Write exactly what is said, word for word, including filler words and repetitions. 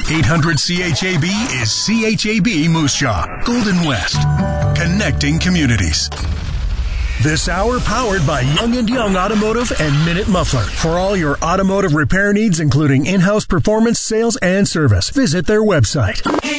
eight hundred C H A B is C H A B Moose Jaw, Golden West, connecting communities. This hour powered by Young and Young Automotive and Minute Muffler. For all your automotive repair needs, including in-house performance, sales, and service, visit their website.